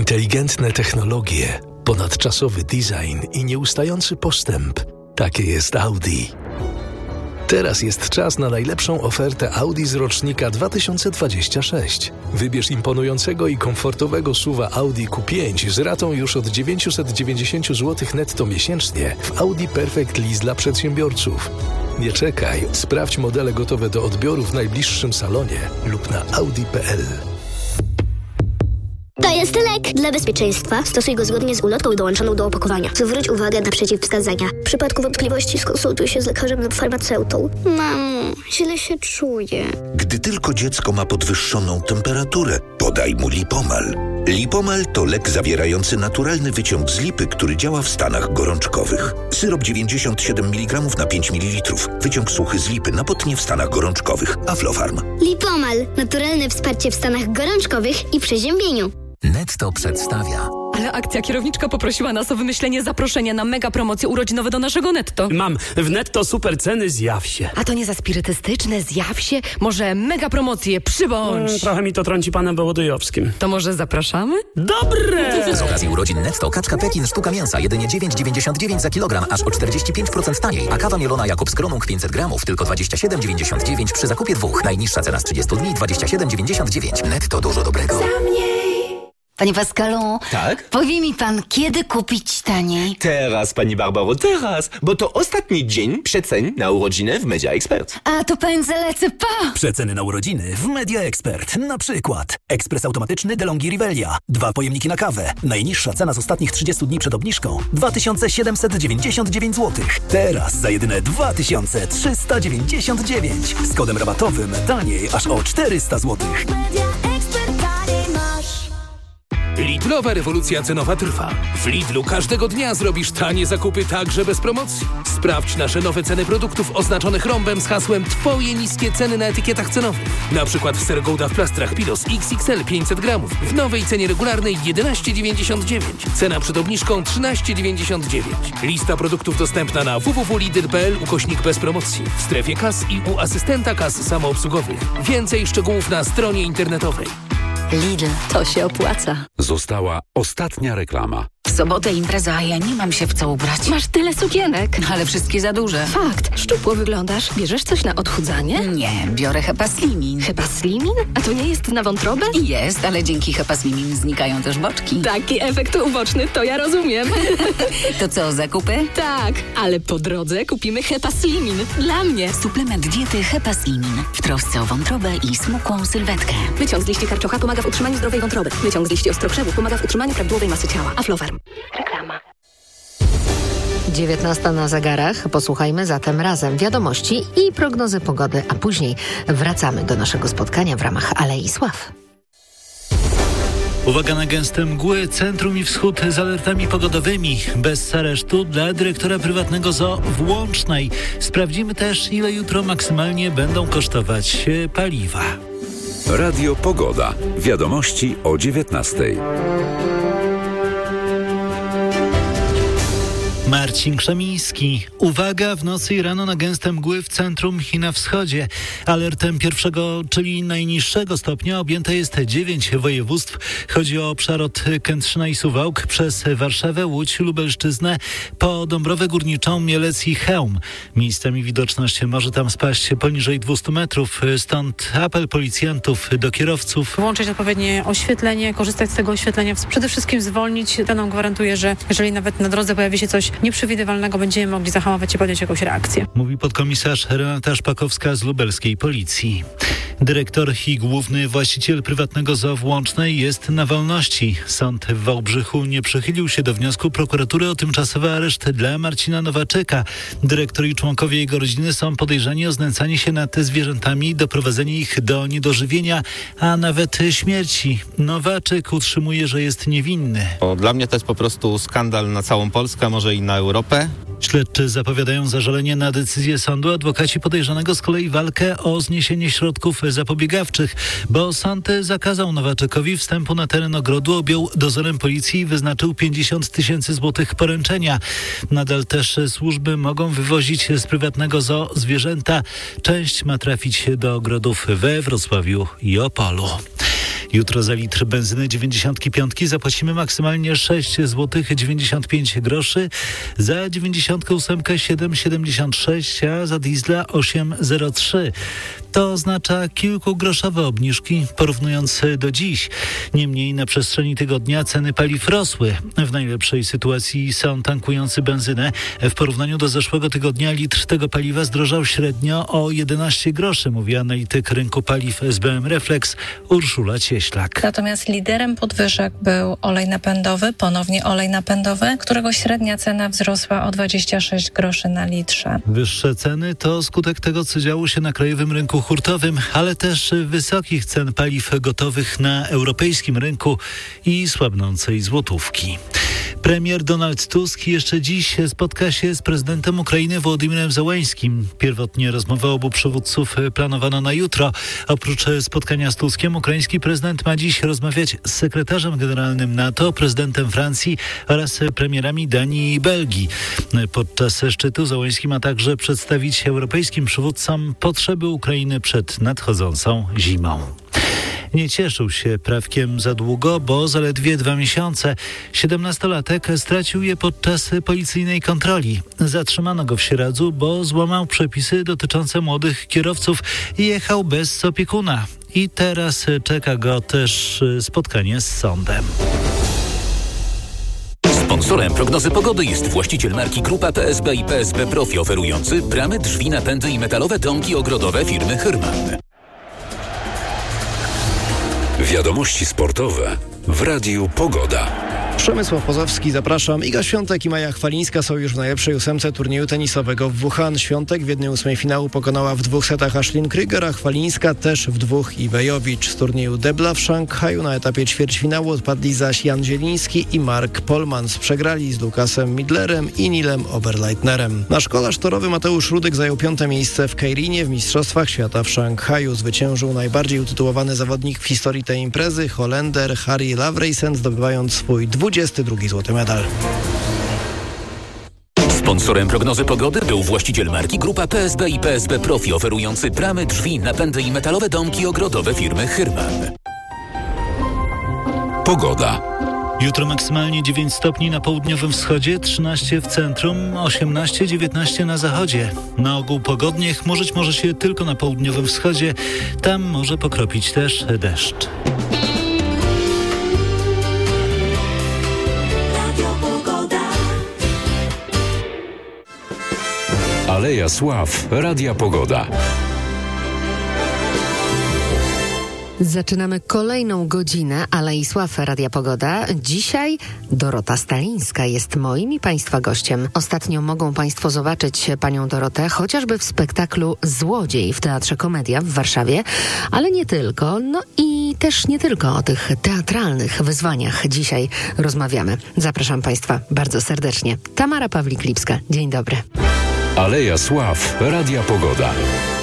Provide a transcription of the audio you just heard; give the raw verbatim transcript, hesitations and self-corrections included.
Inteligentne technologie, ponadczasowy design i nieustający postęp. Takie jest Audi. Teraz jest czas na najlepszą ofertę Audi z rocznika dwa tysiące dwudziestego szóstego. Wybierz imponującego i komfortowego suwa Audi Q pięć z ratą już od dziewięćset dziewięćdziesiąt złotych netto miesięcznie w Audi Perfect Lease dla przedsiębiorców. Nie czekaj, sprawdź modele gotowe do odbioru w najbliższym salonie lub na audi kropka p l. To jest lek. Dla bezpieczeństwa stosuj go zgodnie z ulotką dołączoną do opakowania. Zwróć uwagę na przeciwwskazania. W przypadku wątpliwości skonsultuj się z lekarzem lub farmaceutą. Mamo, źle się czuję. Gdy tylko dziecko ma podwyższoną temperaturę, podaj mu Lipomal. Lipomal to lek zawierający naturalny wyciąg z lipy, który działa w stanach gorączkowych. Syrop dziewięćdziesiąt siedem miligramów na pięć mililitrów. Wyciąg suchy z lipy na potnie w stanach gorączkowych. Aflofarm. Lipomal. Naturalne wsparcie w stanach gorączkowych i przeziębieniu. Netto przedstawia. Ale akcja kierowniczka poprosiła nas o wymyślenie zaproszenia na mega promocje urodzinowe do naszego Netto. Mam w Netto super ceny, zjaw się. A to nie za spirytystyczne, zjaw się? Może mega promocje, przybądź. Hmm, trochę mi to trąci panem Wołodyjowskim. To może zapraszamy? Dobre! Z okazji urodzin Netto kaczka Pekin sztuka mięsa jedynie dziewięć dziewięćdziesiąt dziewięć za kilogram, aż o czterdzieści pięć procent taniej. A kawa mielona Jakobs Kronung pięćset gramów tylko dwadzieścia siedem dziewięćdziesiąt dziewięć przy zakupie dwóch. Najniższa cena z trzydziestu dni dwadzieścia siedem dziewięćdziesiąt dziewięć. Netto dużo dobrego. Panie Pascalu, tak? Powie mi pan, kiedy kupić taniej? Teraz, pani Barbaro, teraz, bo to ostatni dzień przecen na urodziny w Media Expert. A to pan zalecę pa! Przeceny na urodziny w Media Expert. Na przykład ekspres automatyczny DeLonghi Rivelia. Dwa pojemniki na kawę. Najniższa cena z ostatnich trzydziestu dni przed obniżką dwa tysiące siedemset dziewięćdziesiąt dziewięć złotych. Teraz za jedyne dwa tysiące trzysta dziewięćdziesiąt dziewięć. Z kodem rabatowym taniej aż o czterysta złotych. Lidlowa rewolucja cenowa trwa. W Lidlu każdego dnia zrobisz tanie zakupy także bez promocji. Sprawdź nasze nowe ceny produktów oznaczonych rąbem z hasłem Twoje niskie ceny na etykietach cenowych. Na przykład ser Gouda w plastrach Pilos X X L pięćset gramów w nowej cenie regularnej jedenaście dziewięćdziesiąt dziewięć. Cena przed obniżką trzynaście dziewięćdziesiąt dziewięć. Lista produktów dostępna na w w w kropka lidl kropka p l ukośnik bez promocji. W strefie kas i u asystenta kas samoobsługowych. Więcej szczegółów na stronie internetowej. Lidl, to się opłaca. Została ostatnia reklama. W sobotę impreza, a ja nie mam się w co ubrać. Masz tyle sukienek. Ale wszystkie za duże. Fakt, szczupło wyglądasz. Bierzesz coś na odchudzanie? Nie, biorę Hepaslimin. Hepaslimin? A to nie jest na wątrobę? Jest, ale dzięki Hepaslimin znikają też boczki. Taki efekt uboczny, to ja rozumiem. To co, zakupy? Tak, ale po drodze kupimy Hepaslimin. Dla mnie. Suplement diety Hepaslimin. W trosce o wątrobę i smukłą sylwetkę. Wyciąg z liści karczocha pomaga w utrzymaniu zdrowej wątroby. Wyciąg z liści ostrokrzewów pomaga w utrzymaniu prawidłowej masy ciała. Aflofarm. Reklama. dziewiętnasta na zegarach. Posłuchajmy zatem razem wiadomości i prognozy pogody, a później wracamy do naszego spotkania w ramach Alei Sław. Uwaga na gęste mgły, centrum i wschód z alertami pogodowymi. Bez aresztu dla dyrektora prywatnego zoo w Łącznej. Sprawdzimy też, ile jutro maksymalnie będą kosztować paliwa. Radio Pogoda. Wiadomości o dziewiętnastej. Marcin Krzemiński. Uwaga, w nocy i rano na gęste mgły w centrum i na wschodzie. Alertem pierwszego, czyli najniższego stopnia objęte jest dziewięć województw. Chodzi o obszar od Kętrzyna i Suwałk przez Warszawę, Łódź, Lubelszczyznę, po Dąbrowę Górniczą, Mielec i Chełm. Miejscami widoczność może tam spaść poniżej dwieście metrów, stąd apel policjantów do kierowców. Włączyć odpowiednie oświetlenie, korzystać z tego oświetlenia. Przede wszystkim zwolnić. To nam gwarantuje, że jeżeli nawet na drodze pojawi się coś nieprzewidywalnego, będziemy mogli zahamować i podjąć jakąś reakcję. Mówi podkomisarz Renata Szpakowska z lubelskiej policji. Dyrektor i główny właściciel prywatnego zoo w Łącznej jest na wolności. Sąd w Wałbrzychu nie przychylił się do wniosku prokuratury o tymczasowy areszt dla Marcina Nowaczeka. Dyrektor i członkowie jego rodziny są podejrzani o znęcanie się nad zwierzętami, doprowadzenie ich do niedożywienia, a nawet śmierci. Nowaczek utrzymuje, że jest niewinny. O, dla mnie to jest po prostu skandal na całą Polskę, może i na Europę. Śledczy zapowiadają zażalenie na decyzję sądu. Adwokaci podejrzanego z kolei walkę o zniesienie środków zapobiegawczych, bo sąd zakazał Nowaczekowi wstępu na teren ogrodu, objął dozorem policji i wyznaczył pięćdziesiąt tysięcy złotych poręczenia. Nadal też służby mogą wywozić z prywatnego zoo zwierzęta. Część ma trafić do ogrodów we Wrocławiu i Opolu. Jutro za litr benzyny dziewięćdziesiąt pięć zapłacimy maksymalnie sześć złotych dziewięćdziesiąt pięć groszy, za dziewięćdziesiąt osiem siedem przecinek siedemdziesiąt sześć, a za diesla osiem przecinek zero trzy. To oznacza kilkugroszowe obniżki porównując do dziś. Niemniej na przestrzeni tygodnia ceny paliw rosły. W najlepszej sytuacji są tankujący benzynę. W porównaniu do zeszłego tygodnia litr tego paliwa zdrożał średnio o jedenaście groszy, mówi analityk rynku paliw S B M Reflex Urszula Cieślak. Natomiast liderem podwyżek był olej napędowy, ponownie olej napędowy, którego średnia cena wzrosła o dwadzieścia sześć groszy na litrze. Wyższe ceny to skutek tego, co działo się na krajowym rynku hurtowym, ale też wysokich cen paliw gotowych na europejskim rynku i słabnącej złotówki. Premier Donald Tusk jeszcze dziś spotka się z prezydentem Ukrainy Wołodymirem Zełeńskim. Pierwotnie rozmowę obu przywódców planowano na jutro. Oprócz spotkania z Tuskiem, ukraiński prezydent ma dziś rozmawiać z sekretarzem generalnym NATO, prezydentem Francji oraz premierami Danii i Belgii. Podczas szczytu Zełeński ma także przedstawić europejskim przywódcom potrzeby Ukrainy przed nadchodzącą zimą. Nie cieszył się prawkiem za długo, bo zaledwie dwa miesiące. Siedemnastolatek stracił je podczas policyjnej kontroli. Zatrzymano go w Sieradzu, bo złamał przepisy dotyczące młodych kierowców i jechał bez opiekuna. I teraz czeka go też spotkanie z sądem. Sponsorem prognozy pogody jest właściciel marki Grupa P S B i P S B Profi, oferujący bramy, drzwi, napędy i metalowe domki ogrodowe firmy Hyrman. Wiadomości sportowe w Radiu Pogoda. Przemysław Pozowski, zapraszam. Iga Świątek i Maja Chwalińska są już w najlepszej ósemce turnieju tenisowego w Wuhan. Świątek w jednej ósmej finału pokonała w dwóch setach Ashlyn Krüger, a Chwalińska też w dwóch Iwę Jowicz. Z turnieju Debla w Szanghaju na etapie ćwierćfinału odpadli zaś Jan Zieliński i Mark Polmans. Przegrali z Lukasem Midlerem i Nilem Oberleitnerem. Nasz kolarz torowy Mateusz Rudyk zajął piąte miejsce w Keirynie w Mistrzostwach Świata w Szanghaju. Zwyciężył najbardziej utytułowany zawodnik w historii tej imprezy, Holender Harry Lavreysen, zdobywając swój dwudziesty drugi złoty medal. Sponsorem prognozy pogody był właściciel marki Grupa P S B i P S B Profi, oferujący bramy, drzwi, napędy i metalowe domki ogrodowe firmy Hyrman. Pogoda. Jutro maksymalnie dziewięć stopni na południowym wschodzie, trzynaście w centrum, osiemnaście dziewiętnaście na zachodzie. Na ogół pogodnie, chmurzyć może się tylko na południowym wschodzie. Tam może pokropić też deszcz. Aleja Sław, Radia Pogoda. Zaczynamy kolejną godzinę Alei Sław Radia Pogoda. Dzisiaj Dorota Stalińska jest moim i Państwa gościem. Ostatnio mogą Państwo zobaczyć panią Dorotę chociażby w spektaklu Złodziej w Teatrze Komedia w Warszawie, ale nie tylko. No i też nie tylko o tych teatralnych wyzwaniach dzisiaj rozmawiamy. Zapraszam Państwa bardzo serdecznie. Tamara Pawlik-Lipska. Dzień dobry. Aleja Sław, Radia Pogoda.